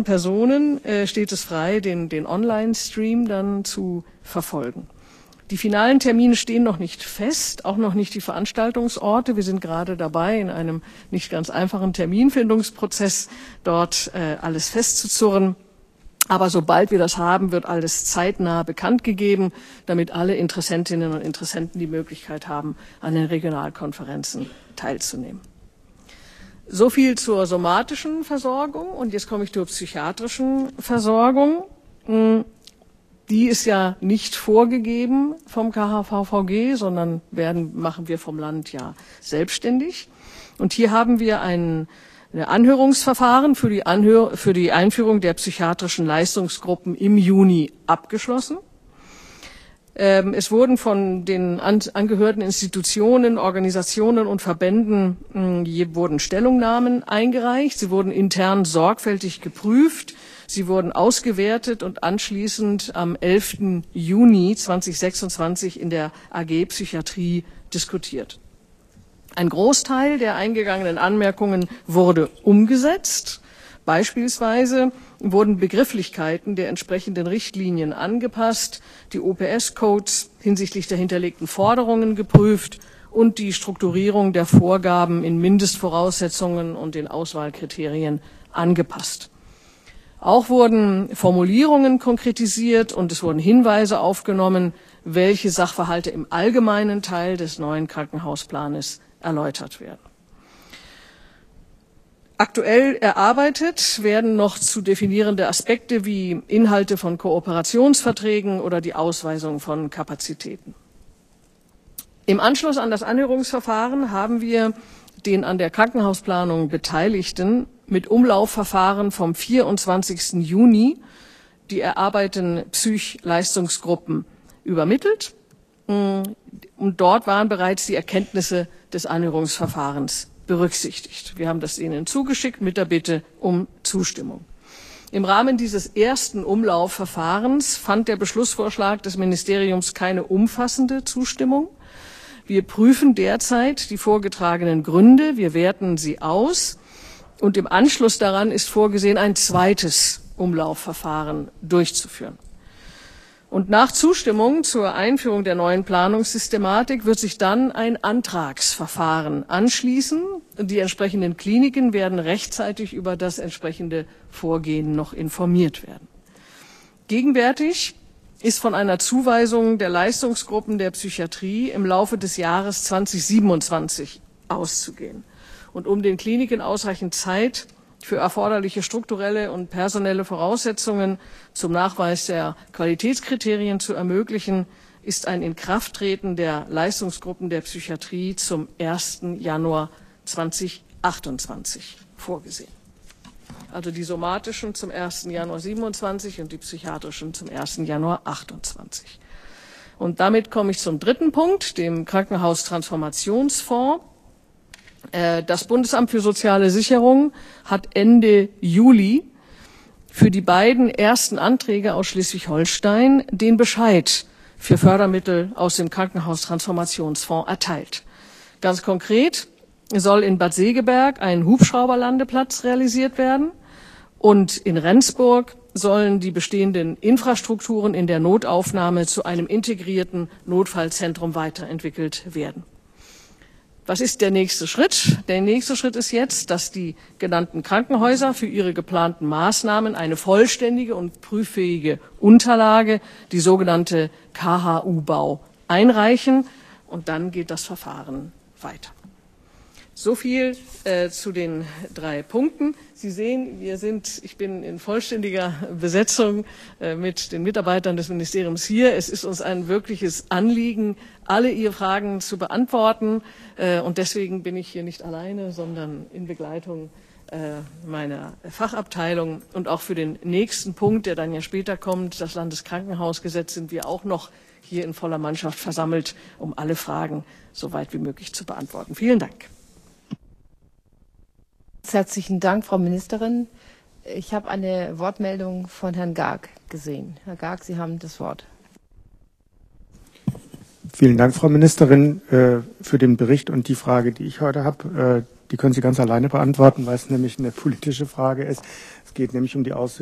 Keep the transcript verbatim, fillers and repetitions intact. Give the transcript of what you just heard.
Personen äh, steht es frei, den, den Online-Stream dann zu verfolgen. Die finalen Termine stehen noch nicht fest, auch noch nicht die Veranstaltungsorte. Wir sind gerade dabei, in einem nicht ganz einfachen Terminfindungsprozess dort äh, alles festzuzurren. Aber sobald wir das haben, wird alles zeitnah bekannt gegeben, damit alle Interessentinnen und Interessenten die Möglichkeit haben, an den Regionalkonferenzen teilzunehmen. So viel zur somatischen Versorgung. Und jetzt komme ich zur psychiatrischen Versorgung. Die ist ja nicht vorgegeben vom K H V V G, sondern werden, machen wir vom Land ja selbstständig. Und hier haben wir ein, ein Anhörungsverfahren für die, Anhör, für die Einführung der psychiatrischen Leistungsgruppen im Juni abgeschlossen. Ähm, es wurden von den an, angehörten Institutionen, Organisationen und Verbänden mh, wurden Stellungnahmen eingereicht. Sie wurden intern sorgfältig geprüft. Sie wurden ausgewertet und anschließend am elften Juni zweitausendsechsundzwanzig in der A G Psychiatrie diskutiert. Ein Großteil der eingegangenen Anmerkungen wurde umgesetzt. Beispielsweise wurden Begrifflichkeiten der entsprechenden Richtlinien angepasst, die O P S-Codes hinsichtlich der hinterlegten Forderungen geprüft und die Strukturierung der Vorgaben in Mindestvoraussetzungen und den Auswahlkriterien angepasst. Auch wurden Formulierungen konkretisiert und es wurden Hinweise aufgenommen, welche Sachverhalte im allgemeinen Teil des neuen Krankenhausplanes erläutert werden. Aktuell erarbeitet werden noch zu definierende Aspekte wie Inhalte von Kooperationsverträgen oder die Ausweisung von Kapazitäten. Im Anschluss an das Anhörungsverfahren haben wir den an der Krankenhausplanung Beteiligten mit Umlaufverfahren vom vierundzwanzigsten Juni die erarbeiteten Psych-Leistungsgruppen übermittelt. Und dort waren bereits die Erkenntnisse des Anhörungsverfahrens berücksichtigt. Wir haben das Ihnen zugeschickt mit der Bitte um Zustimmung. Im Rahmen dieses ersten Umlaufverfahrens fand der Beschlussvorschlag des Ministeriums keine umfassende Zustimmung. Wir prüfen derzeit die vorgetragenen Gründe, wir werten sie aus und im Anschluss daran ist vorgesehen, ein zweites Umlaufverfahren durchzuführen. Und nach Zustimmung zur Einführung der neuen Planungssystematik wird sich dann ein Antragsverfahren anschließen. Die entsprechenden Kliniken werden rechtzeitig über das entsprechende Vorgehen noch informiert werden. Gegenwärtig ist von einer Zuweisung der Leistungsgruppen der Psychiatrie im Laufe des Jahres zweitausendsiebenundzwanzig auszugehen. Und um den Kliniken ausreichend Zeit für erforderliche strukturelle und personelle Voraussetzungen zum Nachweis der Qualitätskriterien zu ermöglichen, ist ein Inkrafttreten der Leistungsgruppen der Psychiatrie zum ersten Januar zweitausendachtundzwanzig vorgesehen. Also die somatischen zum ersten Januar siebenundzwanzig und die psychiatrischen zum ersten Januar achtundzwanzig. Und damit komme ich zum dritten Punkt, dem Krankenhaustransformationsfonds. Das Bundesamt für soziale Sicherung hat Ende Juli für die beiden ersten Anträge aus Schleswig-Holstein den Bescheid für Fördermittel aus dem Krankenhaustransformationsfonds erteilt. Ganz konkret soll in Bad Segeberg ein Hubschrauberlandeplatz realisiert werden und in Rendsburg sollen die bestehenden Infrastrukturen in der Notaufnahme zu einem integrierten Notfallzentrum weiterentwickelt werden. Was ist der nächste Schritt? Der nächste Schritt ist jetzt, dass die genannten Krankenhäuser für ihre geplanten Maßnahmen eine vollständige und prüffähige Unterlage, die sogenannte K H U-Bau, einreichen und dann geht das Verfahren weiter. So viel äh, zu den drei Punkten. Sie sehen, wir sind, ich bin in vollständiger Besetzung äh, mit den Mitarbeitern des Ministeriums hier. Es ist uns ein wirkliches Anliegen, alle Ihre Fragen zu beantworten. Äh, und deswegen bin ich hier nicht alleine, sondern in Begleitung äh, meiner Fachabteilung. Und auch für den nächsten Punkt, der dann ja später kommt, das Landeskrankenhausgesetz, sind wir auch noch hier in voller Mannschaft versammelt, um alle Fragen so weit wie möglich zu beantworten. Vielen Dank. Herzlichen Dank, Frau Ministerin. Ich habe eine Wortmeldung von Herrn Garg gesehen. Herr Garg, Sie haben das Wort. Vielen Dank, Frau Ministerin, für den Bericht und die Frage, die ich heute habe. Die können Sie ganz alleine beantworten, weil es nämlich eine politische Frage ist. Es geht nämlich um die Auswertung